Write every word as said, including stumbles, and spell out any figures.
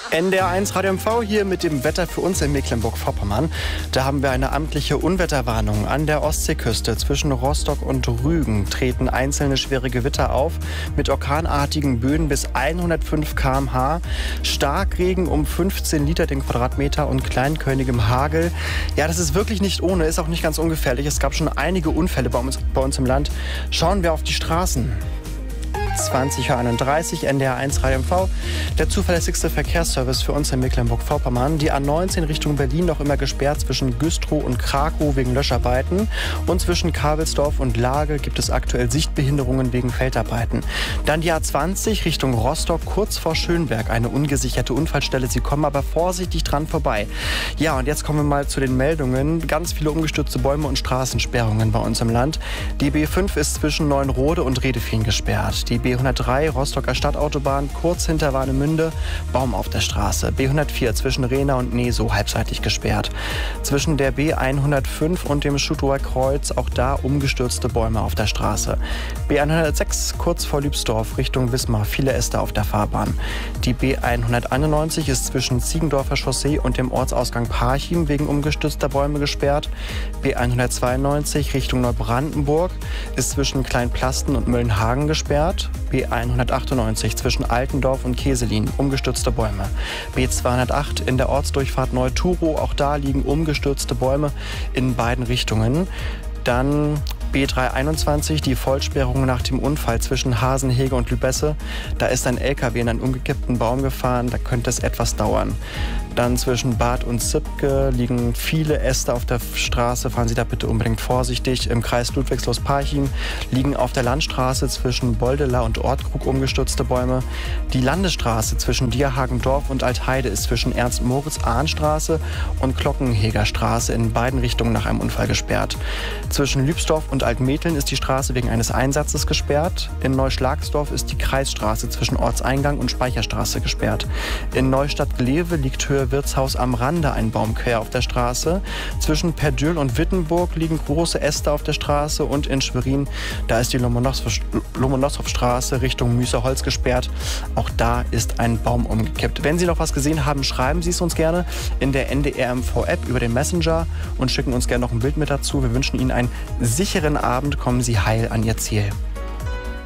N D R eins Radio M V hier mit dem Wetter für uns in Mecklenburg-Vorpommern. Da haben wir eine amtliche Unwetterwarnung. An der Ostseeküste zwischen Rostock und Rügen treten einzelne schwere Gewitter auf mit orkanartigen Böen bis hundertfünf Kilometer pro Stunde. Starkregen um fünfzehn Liter den Quadratmeter und kleinkörnigem Hagel. Ja, das ist wirklich nicht ohne, ist auch nicht ganz ungefährlich. Es gab schon einige Unfälle bei uns, bei uns im Land. Schauen wir auf die Straßen. zwanzig Uhr einunddreißig, N D R eins Radio M V, der zuverlässigste Verkehrsservice für uns in Mecklenburg-Vorpommern. Die A neunzehn Richtung Berlin noch immer gesperrt zwischen Güstrow und Krakow wegen Löscharbeiten. Und zwischen Kabelsdorf und Lage gibt es aktuell Sichtbehinderungen wegen Feldarbeiten. Dann die A zwanzig Richtung Rostock, kurz vor Schönberg, eine ungesicherte Unfallstelle. Sie kommen aber vorsichtig dran vorbei. Ja, und jetzt kommen wir mal zu den Meldungen. Ganz viele umgestürzte Bäume und Straßensperrungen bei uns im Land. Die B fünf ist zwischen Neuenrode und Redefien gesperrt. Die B hundertdrei Rostocker Stadtautobahn kurz hinter Warnemünde, Baum auf der Straße. B hundertvier zwischen Rehna und Nesow halbseitig gesperrt. Zwischen der B hundertfünf und dem Schutower Kreuz auch da umgestürzte Bäume auf der Straße. B hundertsechs kurz vor Lübsdorf Richtung Wismar, viele Äste auf der Fahrbahn. Die B hunderteinundneunzig ist zwischen Ziegendorfer Chaussee und dem Ortsausgang Parchim wegen umgestürzter Bäume gesperrt. B hundertzweiundneunzig Richtung Neubrandenburg ist zwischen Kleinplasten und Möllenhagen gesperrt. B hundertachtundneunzig zwischen Altendorf und Keselin, umgestürzte Bäume. B zweihundertacht in der Ortsdurchfahrt Neu-Turow, auch da liegen umgestürzte Bäume in beiden Richtungen. Dann B dreihunderteinundzwanzig, die Vollsperrung nach dem Unfall zwischen Hasenhege und Lübesse. Da ist ein L K W in einen umgekippten Baum gefahren, da könnte es etwas dauern. Dann zwischen Bad und Zibke liegen viele Äste auf der Straße. Fahren Sie da bitte unbedingt vorsichtig. Im Kreis Ludwigslust-Parchim liegen auf der Landstraße zwischen Boldela und Ortkrug umgestürzte Bäume. Die Landesstraße zwischen Dierhagendorf und Altheide ist zwischen Ernst-Moritz-Ahn-Straße und Glockenhegerstraße in beiden Richtungen nach einem Unfall gesperrt. Zwischen Lübsdorf und Altmetheln ist die Straße wegen eines Einsatzes gesperrt. In Neuschlagsdorf ist die Kreisstraße zwischen Ortseingang und Speicherstraße gesperrt. In Neustadt-Glewe liegt Höhe Wirtshaus am Rande ein Baum quer auf der Straße. Zwischen Perdül und Wittenburg liegen große Äste auf der Straße und in Schwerin, da ist die Lomonossow-Straße Richtung Müßerholz gesperrt. Auch da ist ein Baum umgekippt. Wenn Sie noch was gesehen haben, schreiben Sie es uns gerne in der N D R M V-App über den Messenger und schicken uns gerne noch ein Bild mit dazu. Wir wünschen Ihnen einen sicheren Abend. Kommen Sie heil an Ihr Ziel.